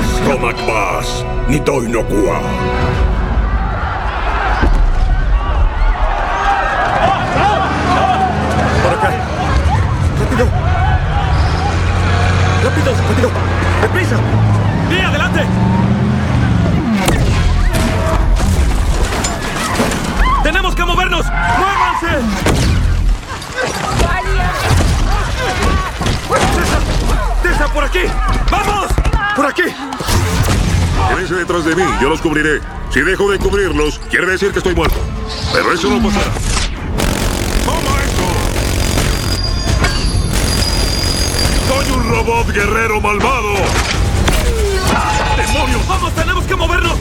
Stomach Bass, Nitoy no Kua. ¡Por acá! ¡Rápido! ¡Rápido! ¡Rápido! ¡Deprisa! ¡Sí, adelante! ¡Tenemos que movernos! ¡Muévanse! ¡Tessa, por aquí! ¡Vamos! ¡Por aquí! Quédense detrás de mí, yo los cubriré. Si dejo de cubrirlos, quiere decir que estoy muerto. Pero eso no pasará. ¡Toma eso! ¡Soy un robot guerrero malvado! ¡Demonios! ¡Vamos, tenemos que movernos!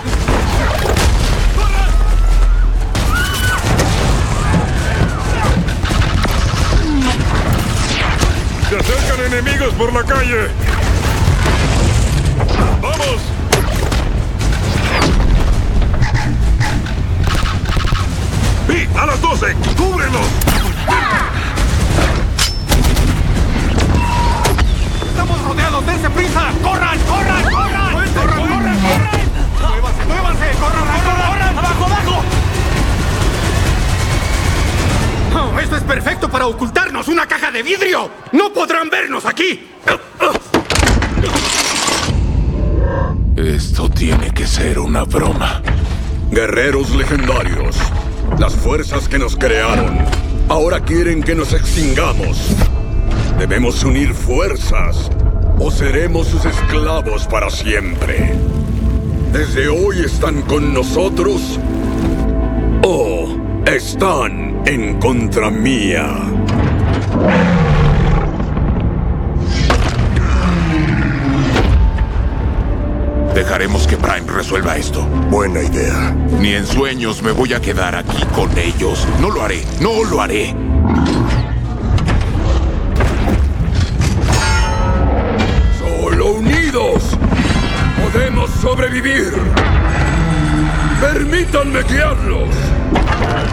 ¡Se acercan enemigos por la calle! ¡Vamos! ¡Sí! ¡A las 12! ¡Cúbrelos! ¡Estamos rodeados! ¡Dense prisa! ¡Corran! ¡Corran! ¡Corran! ¡Corran! ¡Corran! ¡Muévanse! ¡Muévanse! ¡Corran! ¡Corran! ¡Abajo! ¡Abajo! Oh, ¡esto es perfecto para ocultarnos! ¡Una caja de vidrio! ¡No podrán vernos aquí! Esto tiene que ser una broma. Guerreros legendarios, las fuerzas que nos crearon, ahora quieren que nos extingamos. Debemos unir fuerzas o seremos sus esclavos para siempre. Desde hoy están con nosotros o están en contra mía. Dejaremos que Prime resuelva esto. Buena idea. Ni en sueños me voy a quedar aquí con ellos. No lo haré. No lo haré. Solo unidos podemos sobrevivir. Permítanme guiarlos.